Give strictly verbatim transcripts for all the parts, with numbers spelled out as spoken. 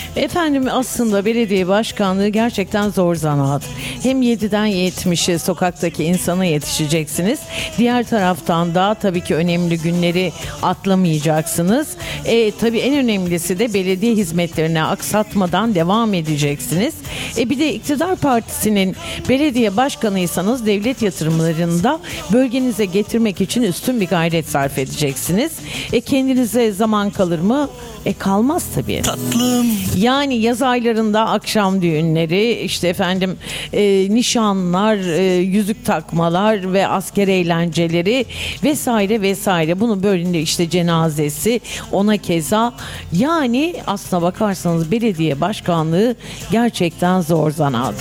Efendim, aslında belediye başkanlığı gerçekten zor zanaat. Hem yediden yetmişe sokaktaki insana yetişeceksiniz. Diğer taraftan da tabii ki önemli günleri atlamayacaksınız. E, tabii en önemlisi de belediye hizmetlerine aksatmadan devam edeceksiniz. E, bir de iktidar partisinin belediye başkanıysanız devlet yatırımlarında bölgenize getirmek için üstün bir gayret sarf edeceksiniz. E, kendinize zaman kalır mı? E kalmaz tabii. Tatlım. Yani yaz aylarında akşam düğünleri, işte efendim e, nişanlar, e, yüzük takmalar ve asker eğlenceleri vesaire vesaire. Bunu böyle işte cenazesi, ona keza. Yani aslına bakarsanız belediye başkanlığı gerçekten zor zanaat.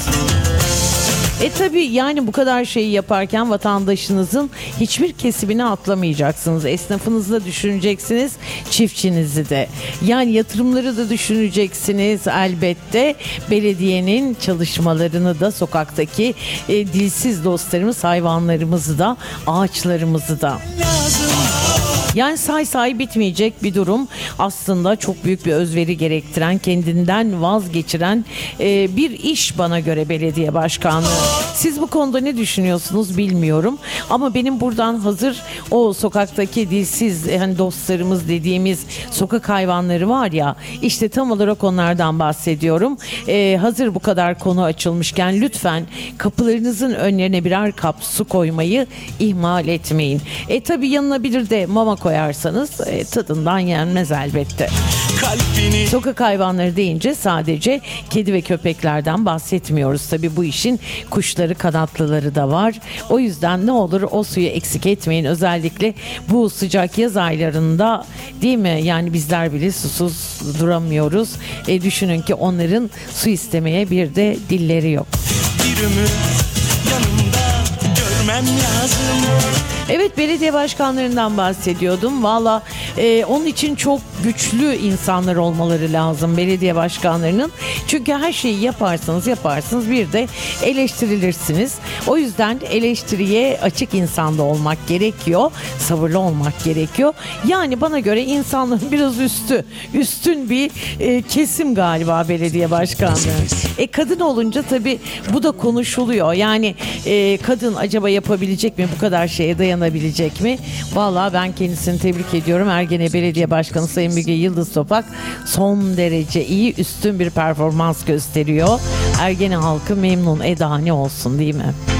E tabi yani bu kadar şeyi yaparken vatandaşınızın hiçbir kesibini atlamayacaksınız. Esnafınızı da düşüneceksiniz, çiftçinizi de. Yani yatırımları da düşüneceksiniz elbette. Belediyenin çalışmalarını da, sokaktaki e, dilsiz dostlarımız, hayvanlarımızı da, ağaçlarımızı da. Yani say say bitmeyecek bir durum. Aslında çok büyük bir özveri gerektiren, kendinden vazgeçiren e, bir iş bana göre belediye başkanlığı. Siz bu konuda ne düşünüyorsunuz bilmiyorum. Ama benim buradan hazır o sokaktaki dilsiz hani dostlarımız dediğimiz sokak hayvanları var ya, işte tam olarak onlardan bahsediyorum. E, hazır bu kadar konu açılmışken lütfen kapılarınızın önlerine birer kap su koymayı ihmal etmeyin. E tabi yanına bilir de mama koyarsanız e, tadından yenmez elbette. Kalbini... Sokak hayvanları deyince sadece kedi ve köpeklerden bahsetmiyoruz. Tabii bu işin kuşları, kanatlıları da var. O yüzden ne olur o suyu eksik etmeyin. Özellikle bu sıcak yaz aylarında, değil mi? Yani bizler bile susuz duramıyoruz. E, düşünün ki onların su istemeye bir de dilleri yok. Bir ömür yanımda görmem lazım. Evet, belediye başkanlarından bahsediyordum. Valla e, onun için çok güçlü insanlar olmaları lazım belediye başkanlarının. Çünkü her şeyi yaparsanız yaparsınız bir de eleştirilirsiniz. O yüzden eleştiriye açık insanda olmak gerekiyor. Sabırlı olmak gerekiyor. Yani bana göre insanların biraz üstü, üstün bir e, kesim galiba belediye başkanlığı. E, kadın olunca tabii bu da konuşuluyor. Yani e, kadın acaba yapabilecek mi, bu kadar şeye dayanabilecek mi? Vallahi ben kendisini tebrik ediyorum. Ergene Belediye Başkanı Sayın Müge Yıldız Topak son derece iyi, üstün bir performans gösteriyor. Ergene halkı memnun, eda ne olsun, değil mi?